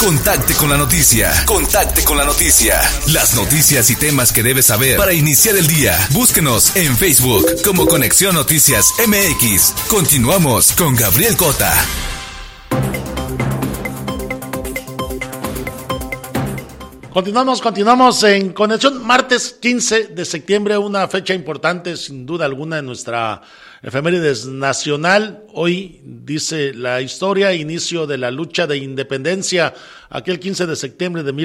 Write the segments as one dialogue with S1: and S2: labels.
S1: Contacte con la noticia. Contacte con la noticia. Las noticias y temas que debes saber para iniciar el día. Búsquenos en Facebook como Conexión Noticias MX. Continuamos con Gabriel Cota.
S2: Continuamos en Conexión, martes 15 de septiembre, una fecha importante sin duda alguna en nuestra efemérides nacional. Hoy, dice la historia, inicio de la lucha de independencia, aquel 15 de septiembre de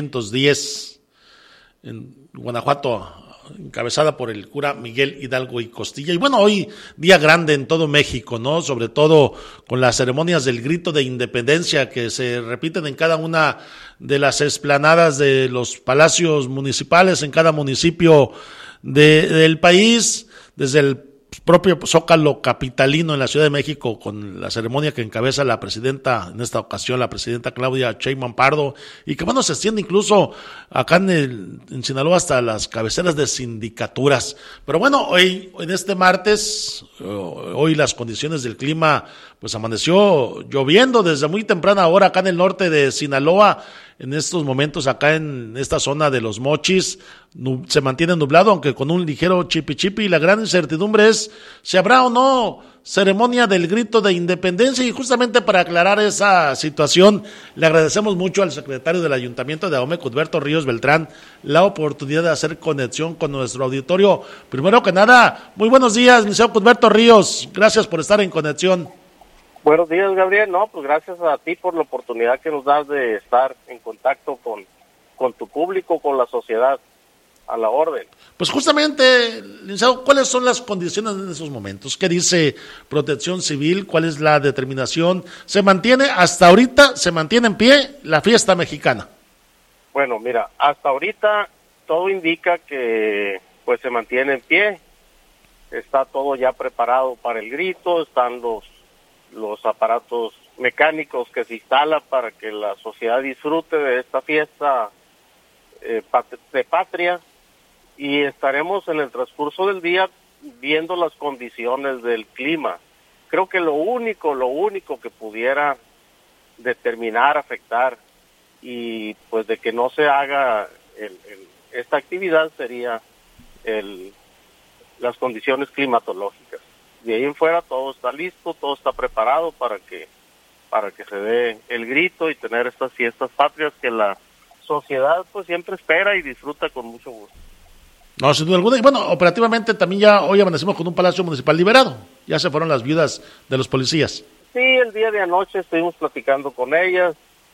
S2: 1810, en Guanajuato, encabezada por el cura Miguel Hidalgo y Costilla. Y bueno, hoy día grande en todo México, ¿no? Sobre todo con las ceremonias del grito de independencia que se repiten en cada una de las explanadas de los palacios municipales en cada municipio del país, desde el propio Zócalo capitalino en la Ciudad de México, con la ceremonia que encabeza la presidenta, en esta ocasión la presidenta Claudia Sheinbaum Pardo, y que bueno, se extiende incluso acá en Sinaloa hasta las cabeceras de sindicaturas. Pero bueno, hoy en este martes, hoy las condiciones del clima, pues amaneció lloviendo desde muy temprana hora acá en el norte de Sinaloa. En estos momentos acá en esta zona de Los Mochis se mantiene nublado, aunque con un ligero chipi-chipi, y la gran incertidumbre es si habrá o no ceremonia del grito de independencia. Y justamente para aclarar esa situación, le agradecemos mucho al secretario del Ayuntamiento de Ahome, Cuthberto Ríos Beltrán, la oportunidad de hacer conexión con nuestro auditorio. Primero que nada, muy buenos días, licenciado Cuthberto Ríos, gracias por estar en conexión.
S3: Buenos días, Gabriel. No, pues gracias a ti por la oportunidad que nos das de estar en contacto con tu público, con la sociedad, a la orden.
S2: Pues justamente, licenciado, ¿cuáles son las condiciones en esos momentos? ¿Qué dice Protección Civil? ¿Cuál es la determinación? ¿Se mantiene hasta ahorita, se mantiene en pie la fiesta mexicana?
S3: Bueno, mira, hasta ahorita todo indica que pues se mantiene en pie. Está todo ya preparado para el grito, están los aparatos mecánicos que se instalan para que la sociedad disfrute de esta fiesta de patria, y estaremos en el transcurso del día viendo las condiciones del clima. Creo que lo único que pudiera determinar, afectar y pues de que no se haga esta actividad sería las condiciones climatológicas. De ahí en fuera todo está listo, todo está preparado para que se dé el grito y tener estas fiestas patrias que la sociedad pues siempre espera y disfruta con mucho gusto.
S2: No, sin duda alguna. Y bueno, operativamente también ya hoy amanecimos con un palacio municipal liberado. Ya se fueron las viudas de los policías.
S3: Sí, el día de anoche estuvimos platicando con ellas,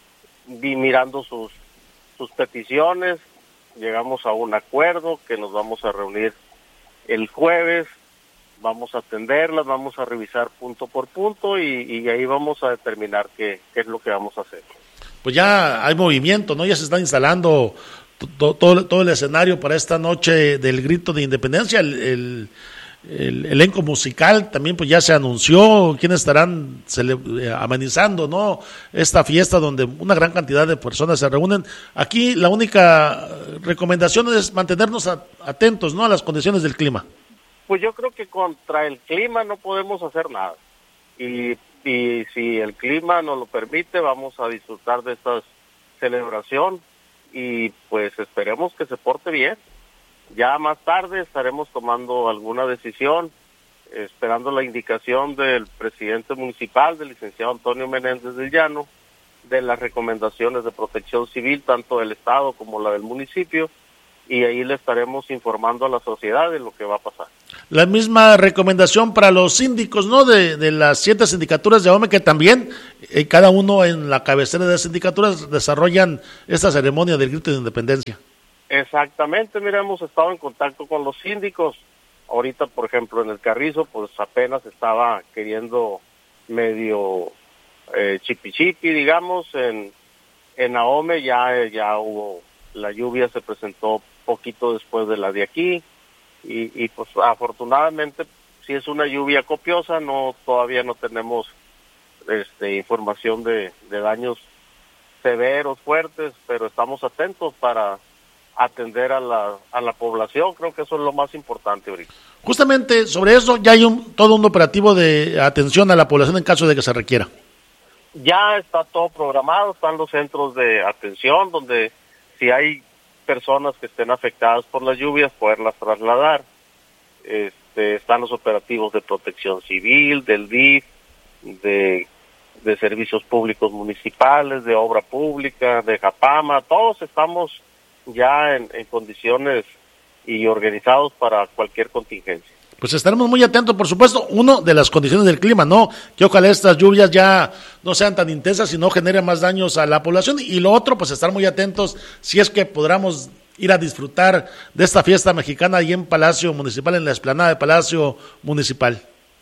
S3: mirando sus peticiones, llegamos a un acuerdo que nos vamos a reunir el jueves. Vamos a atenderlas, vamos a revisar punto por punto y ahí vamos a determinar qué es lo que vamos a hacer. Pues
S2: ya hay movimiento, ¿no? Ya se está instalando todo el escenario para esta noche del grito de independencia. El elenco musical también pues ya se anunció quiénes estarán amenizando, ¿no?, esta fiesta donde una gran cantidad de personas se reúnen. Aquí la única recomendación es mantenernos atentos, ¿no?, a las condiciones del clima.
S3: Pues yo creo que contra el clima no podemos hacer nada. Y si el clima nos lo permite, vamos a disfrutar de esta celebración y pues esperemos que se porte bien. Ya más tarde estaremos tomando alguna decisión, esperando la indicación del presidente municipal, del licenciado Antonio Menéndez del Llano, de las recomendaciones de Protección Civil, tanto del Estado como la del municipio, y ahí le estaremos informando a la sociedad de lo que va a pasar.
S2: La misma recomendación para los síndicos, ¿no?, de las 7 sindicaturas de Ahome, que también cada uno en la cabecera de las sindicaturas desarrollan esta ceremonia del grito de independencia.
S3: Exactamente, mira, hemos estado en contacto con los síndicos. Ahorita, por ejemplo, en el Carrizo, pues apenas estaba queriendo medio chipi-chipi, digamos. En Ahome ya hubo, la lluvia se presentó poquito después de la de aquí, y pues afortunadamente si es una lluvia copiosa, todavía no tenemos información de daños severos, fuertes, pero estamos atentos para atender a la población. Creo que eso es lo más importante ahorita.
S2: Justamente sobre eso ya hay todo un operativo de atención a la población en caso de que se requiera.
S3: Ya está todo programado, están los centros de atención donde si hay personas que estén afectadas por las lluvias, poderlas trasladar. Están los operativos de protección civil, del DIF, de servicios públicos municipales, de obra pública, de Japama. Todos estamos ya en condiciones y organizados para cualquier contingencia.
S2: Pues estaremos muy atentos, por supuesto, uno, de las condiciones del clima, ¿no? Que ojalá estas lluvias ya no sean tan intensas y no generen más daños a la población. Y lo otro, pues estar muy atentos si es que podamos ir a disfrutar de esta fiesta mexicana ahí en Palacio Municipal, en la explanada de Palacio Municipal.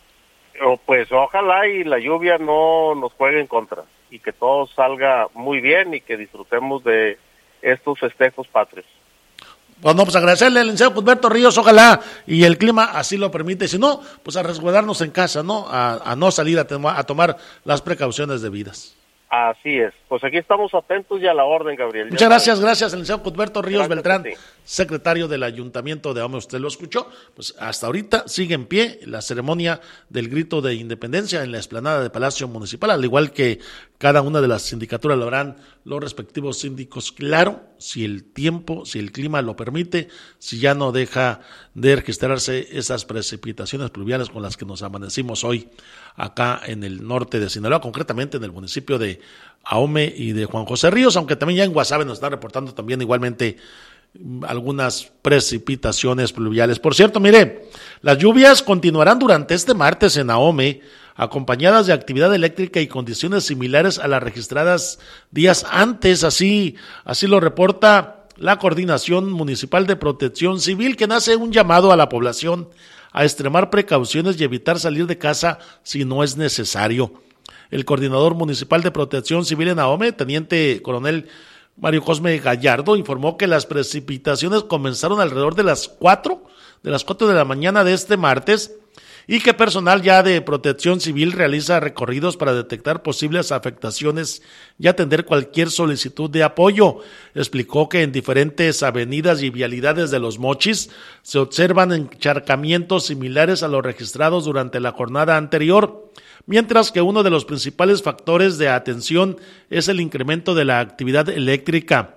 S3: Pues ojalá y la lluvia no nos juegue en contra y que todo salga muy bien y que disfrutemos de estos festejos patrios.
S2: Bueno, pues agradecerle al licenciado Cuthberto Ríos, ojalá y el clima así lo permite, si no, pues a resguardarnos en casa, ¿no? A no salir a tomar las precauciones debidas.
S3: Así es, pues aquí estamos atentos y a la orden, Gabriel.
S2: Muchas gracias, el licenciado Cuthberto Ríos Beltrán, secretario del Ayuntamiento de Ahome. Usted lo escuchó, pues hasta ahorita sigue en pie la ceremonia del grito de independencia en la explanada de Palacio Municipal, al igual que cada una de las sindicaturas lo harán los respectivos síndicos, claro, si el clima lo permite, si ya no deja de registrarse esas precipitaciones pluviales con las que nos amanecimos hoy acá en el norte de Sinaloa, concretamente en el municipio de Ahome y de Juan José Ríos, aunque también ya en Guasave nos están reportando también igualmente algunas precipitaciones pluviales. Por cierto, mire, las lluvias continuarán durante este martes en Ahome, acompañadas de actividad eléctrica y condiciones similares a las registradas días antes, así lo reporta la Coordinación Municipal de Protección Civil, que hace un llamado a la población a extremar precauciones y evitar salir de casa si no es necesario. El coordinador municipal de Protección Civil en Ahome, teniente coronel Mario Cosme Gallardo, informó que las precipitaciones comenzaron alrededor de las 4 de la mañana de este martes y que personal ya de Protección Civil realiza recorridos para detectar posibles afectaciones y atender cualquier solicitud de apoyo. Explicó que en diferentes avenidas y vialidades de Los Mochis se observan encharcamientos similares a los registrados durante la jornada anterior, mientras que uno de los principales factores de atención es el incremento de la actividad eléctrica.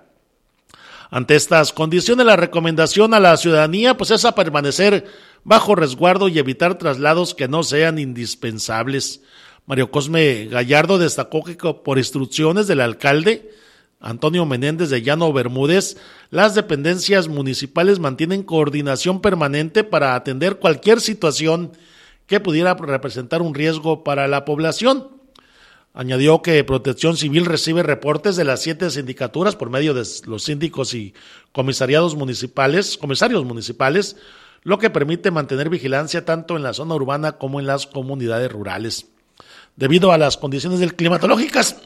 S2: Ante estas condiciones, la recomendación a la ciudadanía pues es a permanecer bajo resguardo y evitar traslados que no sean indispensables. Mario Cosme Gallardo destacó que por instrucciones del alcalde Antonio Menéndez de Llano Bermúdez, las dependencias municipales mantienen coordinación permanente para atender cualquier situación que pudiera representar un riesgo para la población. Añadió que Protección Civil recibe reportes de las 7 sindicaturas por medio de los síndicos y comisarios municipales, lo que permite mantener vigilancia tanto en la zona urbana como en las comunidades rurales. Debido a las condiciones climatológicas,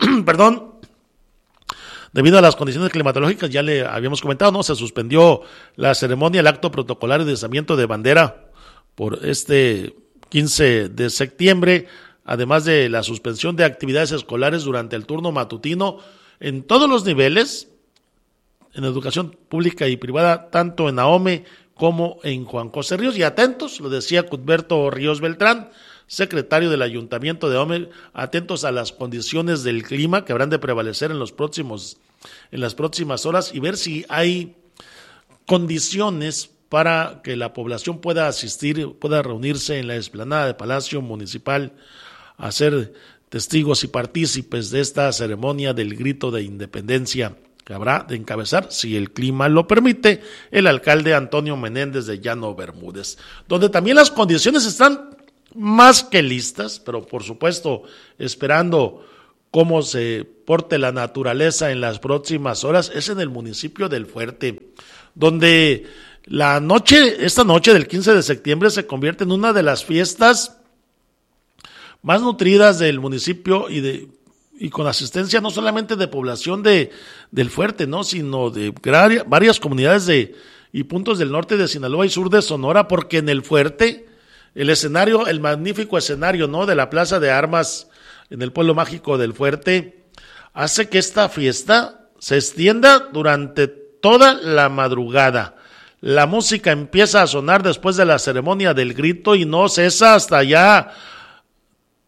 S2: ya le habíamos comentado, ¿no? Se suspendió la ceremonia, el acto protocolario de izamiento de bandera por este 15 de septiembre, además de la suspensión de actividades escolares durante el turno matutino en todos los niveles, en educación pública y privada, tanto en Ahome como en Juan José Ríos. Y atentos, lo decía Cuthberto Ríos Beltrán, secretario del Ayuntamiento de Ahome, atentos a las condiciones del clima que habrán de prevalecer en las próximas horas y ver si hay condiciones para que la población pueda asistir, pueda reunirse en la explanada de Palacio Municipal a ser testigos y partícipes de esta ceremonia del grito de independencia que habrá de encabezar, si el clima lo permite, el alcalde Antonio Menéndez de Llano Bermúdez, donde también las condiciones están más que listas, pero por supuesto esperando cómo se porte la naturaleza en las próximas horas, es en el municipio del Fuerte, donde esta noche del 15 de septiembre se convierte en una de las fiestas más nutridas del municipio y con asistencia no solamente de población del Fuerte, ¿no? Sino de varias comunidades y puntos del norte de Sinaloa y sur de Sonora, porque en el Fuerte, el magnífico escenario, ¿no? De la Plaza de Armas en el pueblo mágico del Fuerte, hace que esta fiesta se extienda durante toda la madrugada. La música empieza a sonar después de la ceremonia del grito y no cesa hasta ya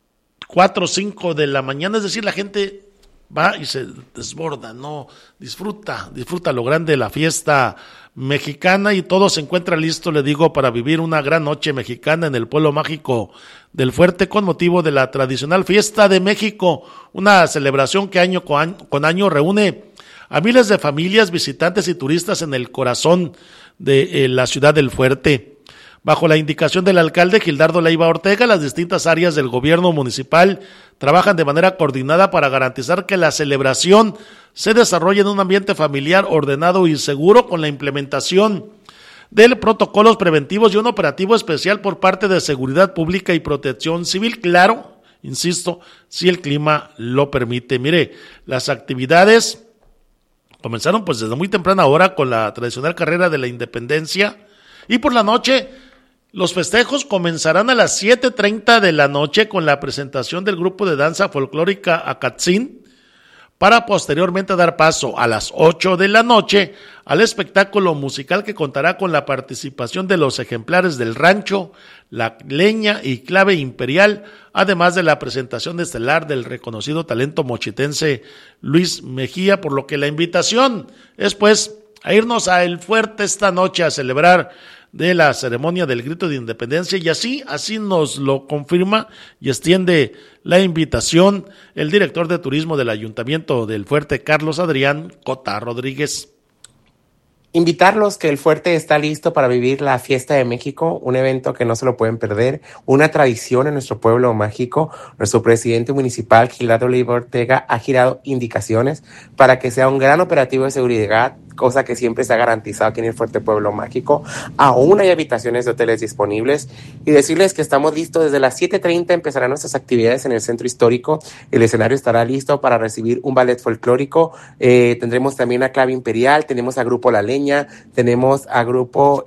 S2: 4 o 5 de la mañana, es decir, la gente va y se desborda, ¿no? Disfruta lo grande de la fiesta mexicana y todo se encuentra listo, le digo, para vivir una gran noche mexicana en el pueblo mágico del Fuerte con motivo de la tradicional Fiesta de México, una celebración que año con año reúne a miles de familias, visitantes y turistas en el corazón de la ciudad del Fuerte. Bajo la indicación del alcalde Gildardo Leiva Ortega, las distintas áreas del gobierno municipal trabajan de manera coordinada para garantizar que la celebración se desarrolle en un ambiente familiar, ordenado y seguro, con la implementación de protocolos preventivos y un operativo especial por parte de Seguridad Pública y Protección Civil. Claro, insisto, si el clima lo permite. Mire, las actividades comenzaron pues desde muy temprana hora con la tradicional carrera de la Independencia y por la noche los festejos comenzarán a las 7:30 de la noche con la presentación del grupo de danza folclórica Acatzin, para posteriormente dar paso a las 8 de la noche al espectáculo musical que contará con la participación de los ejemplares del rancho, la leña y clave imperial, además de la presentación estelar del reconocido talento mochitense Luis Mejía, por lo que la invitación es pues a irnos a El Fuerte esta noche a celebrar de la ceremonia del grito de independencia, y así nos lo confirma y extiende la invitación el director de turismo del Ayuntamiento del Fuerte, Carlos Adrián Cota Rodríguez.
S4: Invitarlos que el Fuerte está listo para vivir la Fiesta de México, un evento que no se lo pueden perder, una tradición en nuestro pueblo mágico. Nuestro presidente municipal, Gildardo Leiva Ortega, ha girado indicaciones para que sea un gran operativo de seguridad, cosa que siempre se ha garantizado aquí en el Fuerte Pueblo Mágico. Aún hay habitaciones de hoteles disponibles, y decirles que estamos listos. Desde las 7:30 empezarán nuestras actividades en el centro histórico. El escenario estará listo para recibir un ballet folclórico. Tendremos también a clave imperial, tenemos a grupo La Leña, tenemos a grupo...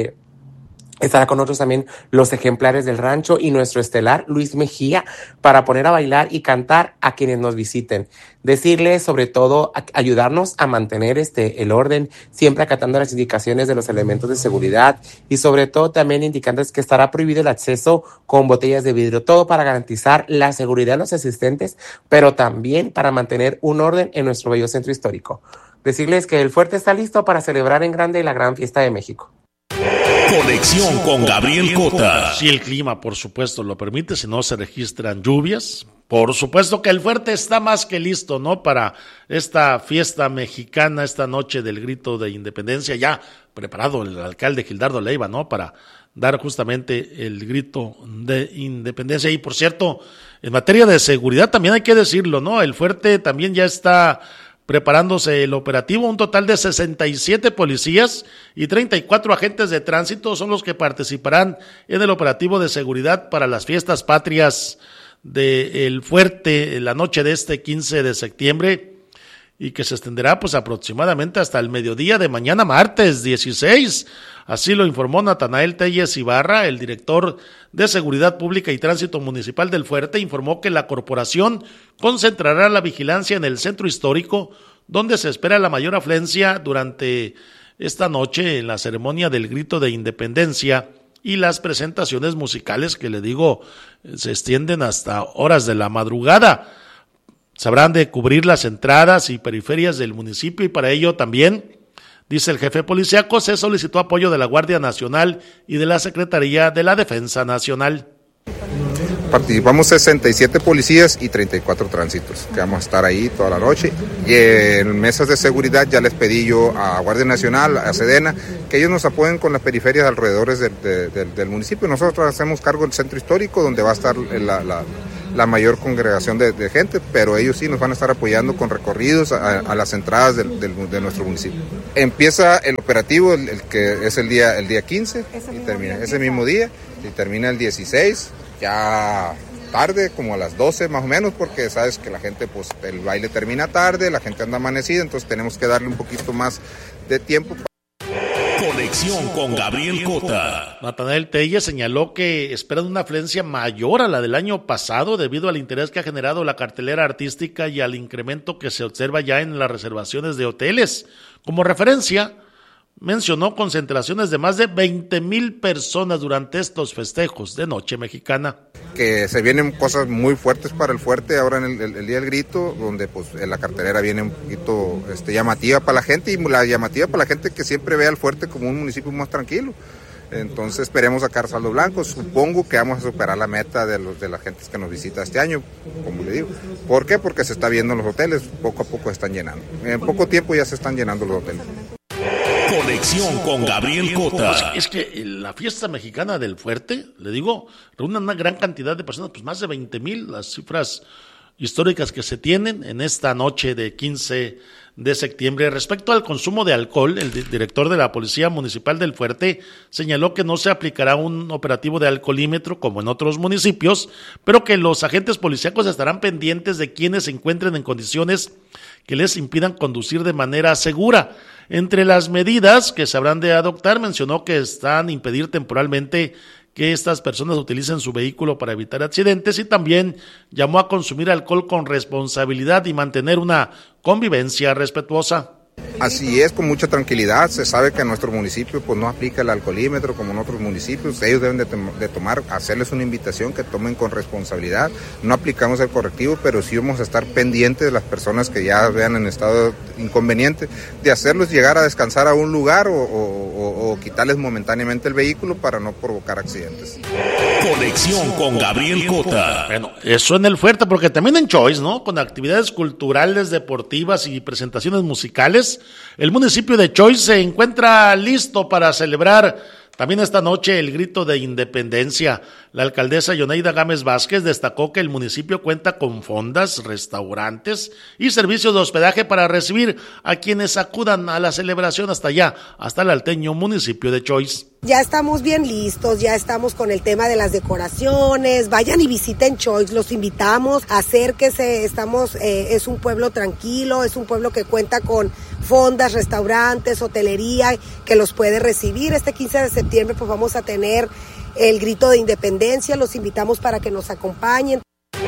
S4: estará con nosotros también los ejemplares del rancho y nuestro estelar Luis Mejía, para poner a bailar y cantar a quienes nos visiten. Decirles, sobre todo, ayudarnos a mantener el orden, siempre acatando las indicaciones de los elementos de seguridad, y sobre todo también indicarles que estará prohibido el acceso con botellas de vidrio, todo para garantizar la seguridad de los asistentes, pero también para mantener un orden en nuestro bello centro histórico. Decirles que el Fuerte está listo para celebrar en grande la gran Fiesta de México.
S1: Conexión con Gabriel Cota.
S2: Si el clima, por supuesto, lo permite, si no se registran lluvias, por supuesto que el Fuerte está más que listo, ¿no? Para esta fiesta mexicana, esta noche del grito de independencia, ya preparado el alcalde Gildardo Leiva, ¿no? Para dar justamente el grito de independencia. Y por cierto, en materia de seguridad también hay que decirlo, ¿no? El Fuerte también ya está preparándose el operativo. Un total de 67 policías y 34 agentes de tránsito son los que participarán en el operativo de seguridad para las fiestas patrias del Fuerte la noche de este 15 de septiembre, y que se extenderá pues aproximadamente hasta el mediodía de mañana martes 16. Así lo informó Natanael Telles Ibarra, el director de Seguridad Pública y Tránsito Municipal del Fuerte. Informó que la corporación concentrará la vigilancia en el centro histórico, donde se espera la mayor afluencia durante esta noche en la ceremonia del grito de independencia y las presentaciones musicales que, le digo, se extienden hasta horas de la madrugada. Sabrán de cubrir las entradas y periferias del municipio, y para ello también, dice el jefe policíaco, se solicitó apoyo de la Guardia Nacional y de la Secretaría de la Defensa Nacional.
S5: Participamos 67 policías y 34 tránsitos, que vamos a estar ahí toda la noche. Y en mesas de seguridad ya les pedí yo a Guardia Nacional, a Sedena, que ellos nos apoyen con las periferias alrededores del municipio. Nosotros hacemos cargo del centro histórico, donde va a estar la mayor congregación de gente, pero ellos sí nos van a estar apoyando con recorridos a las entradas de nuestro municipio. Empieza el operativo, el que es el día 15, y termina ese mismo día, y termina el 16, ya tarde, como a las 12 más o menos, porque sabes que la gente, pues el baile termina tarde, la gente anda amanecida, entonces tenemos que darle un poquito más de tiempo.
S1: Conexión con Gabriel Cota.
S2: Natanael Telles señaló que esperan una afluencia mayor a la del año pasado debido al interés que ha generado la cartelera artística y al incremento que se observa ya en las reservaciones de hoteles. Como referencia, mencionó concentraciones de más de 20,000 personas durante estos festejos de Noche Mexicana.
S5: Que se vienen cosas muy fuertes para el fuerte ahora en el Día del Grito, donde pues en la cartelera viene un poquito llamativa para la gente, y la llamativa para la gente que siempre ve al fuerte como un municipio más tranquilo. Entonces esperemos sacar saldo blanco. Supongo que vamos a superar la meta de la gente que nos visita este año, como le digo. ¿Por qué? Porque se está viendo en los hoteles, poco a poco se están llenando. En poco tiempo ya se están llenando los hoteles.
S1: Conexión con Gabriel Cota.
S2: Pues es que la fiesta mexicana del fuerte, le digo, reúne una gran cantidad de personas, pues más de 20,000, las cifras históricas que se tienen en esta noche de 15 de septiembre. Respecto al consumo de alcohol, el director de la Policía Municipal del Fuerte señaló que no se aplicará un operativo de alcoholímetro como en otros municipios, pero que los agentes policíacos estarán pendientes de quienes se encuentren en condiciones que les impidan conducir de manera segura. Entre las medidas que se habrán de adoptar, mencionó que están impedir temporalmente que estas personas utilicen su vehículo para evitar accidentes, y también llamó a consumir alcohol con responsabilidad y mantener una convivencia respetuosa.
S5: Así es, con mucha tranquilidad. Se sabe que en nuestro municipio pues no aplica el alcoholímetro como en otros municipios. Ellos deben de tomar, hacerles una invitación que tomen con responsabilidad. No aplicamos el correctivo, pero sí vamos a estar pendientes de las personas que ya vean en estado inconveniente, de hacerlos llegar a descansar a un lugar o quitarles momentáneamente el vehículo para no provocar accidentes.
S1: Conexión con Gabriel Cota.
S2: Bueno, eso en el fuerte, porque también en Choice, ¿no? Con actividades culturales, deportivas y presentaciones musicales, el municipio de Choice se encuentra listo para celebrar también esta noche el grito de independencia. La alcaldesa Yoneida Gámez Vázquez destacó que el municipio cuenta con fondas, restaurantes y servicios de hospedaje para recibir a quienes acudan a la celebración hasta allá, hasta el alteño municipio de Choice.
S6: Ya estamos bien listos, ya estamos con el tema de las decoraciones. Vayan y visiten Choice, los invitamos, acérquese. Es un pueblo tranquilo, es un pueblo que cuenta con fondas, restaurantes, hotelería, que los puede recibir. Este 15 de septiembre pues vamos a tener el grito de independencia, los invitamos para que nos acompañen.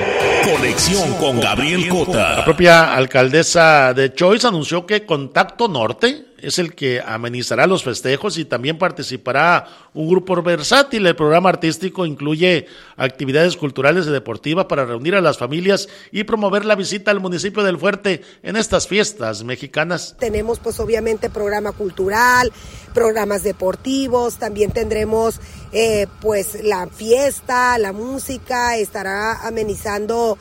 S1: Conexión con Gabriel Cota.
S2: La propia alcaldesa de Choice anunció que Contacto Norte es el que amenizará los festejos y también participará un grupo versátil. El programa artístico incluye actividades culturales y deportivas para reunir a las familias y promover la visita al municipio del Fuerte en estas fiestas mexicanas.
S6: Tenemos pues obviamente programa cultural, programas deportivos, también tendremos pues la fiesta, la música, estará amenizando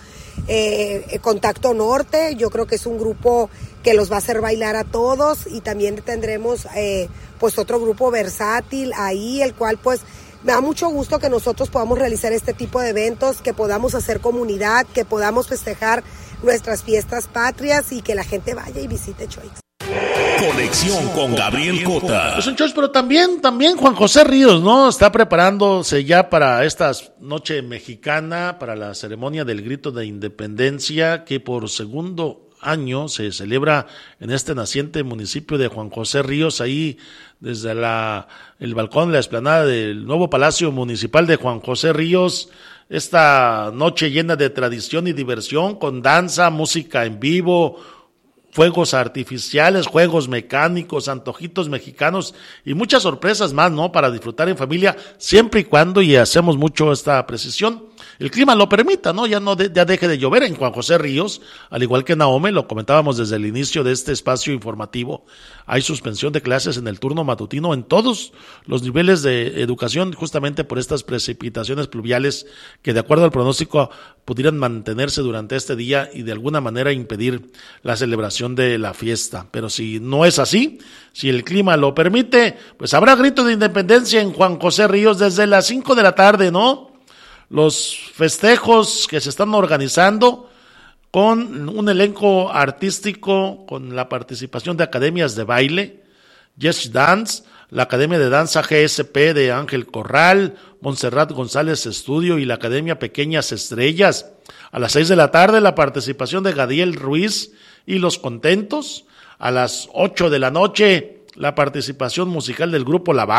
S6: Contacto Norte. Yo creo que es un grupo que los va a hacer bailar a todos, y también tendremos pues otro grupo versátil ahí, el cual pues me da mucho gusto que nosotros podamos realizar este tipo de eventos, que podamos hacer comunidad, que podamos festejar nuestras fiestas patrias y que la gente vaya y visite Choice.
S1: Conexión con Gabriel Cota.
S2: Pues en Choice, pero también Juan José Ríos, ¿no? Está preparándose ya para esta noche mexicana, para la ceremonia del grito de independencia, que por segundo año se celebra en este naciente municipio de Juan José Ríos, ahí desde el balcón, la explanada del nuevo Palacio Municipal de Juan José Ríos. Esta noche llena de tradición y diversión, con danza, música en vivo, fuegos artificiales, juegos mecánicos, antojitos mexicanos y muchas sorpresas más, ¿no? Para disfrutar en familia, siempre y cuando, y hacemos mucho esta precisión, el clima lo permita, ¿no? Ya deje de llover en Juan José Ríos, al igual que en Ahome, lo comentábamos desde el inicio de este espacio informativo. Hay suspensión de clases en el turno matutino en todos los niveles de educación, justamente por estas precipitaciones pluviales que, de acuerdo al pronóstico, pudieran mantenerse durante este día y de alguna manera impedir la celebración de la fiesta. Pero si no es así, si el clima lo permite, pues habrá grito de independencia en Juan José Ríos desde las 5 de la tarde, ¿no? Los festejos que se están organizando con un elenco artístico, con la participación de academias de baile, Yes Dance, la Academia de Danza GSP de Ángel Corral, Montserrat González Estudio y la Academia Pequeñas Estrellas. A las 6 de la tarde la participación de Gadiel Ruiz y Los Contentos. A las 8 de la noche la participación musical del grupo La